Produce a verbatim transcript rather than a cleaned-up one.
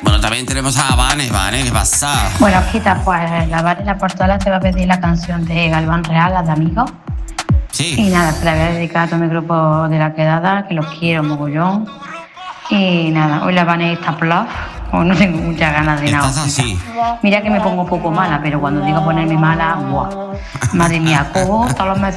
Bueno, también tenemos a Vane. Vane, ¿qué pasa? Bueno, Quita, pues la Vane La Portola te va a pedir la canción de Galván Real, la de Amigos. Sí. Y nada, se la voy a dedicar a todo mi grupo de la quedada, que los quiero mogollón. Y nada, hoy la Vane está plaf, o no tengo muchas ganas de nada. Estás así. Mira que me pongo poco mala, pero cuando digo ponerme mala, ¡buah! Madre mía, cojo todos los meses